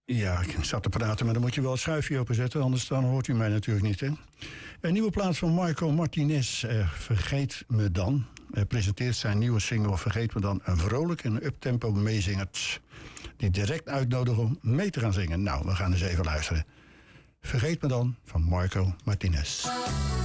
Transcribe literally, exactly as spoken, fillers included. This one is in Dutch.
Ja, ik zat te praten, maar dan moet je wel het schuifje openzetten, anders dan hoort u mij natuurlijk niet. Hè? Een nieuwe plaat van Marco Martinez, uh, Vergeet me dan. Hij presenteert zijn nieuwe single Vergeet me dan, een vrolijk en uptempo meezingert die direct uitnodigt om mee te gaan zingen. Nou, we gaan eens even luisteren. Vergeet me dan van Marco Martinez.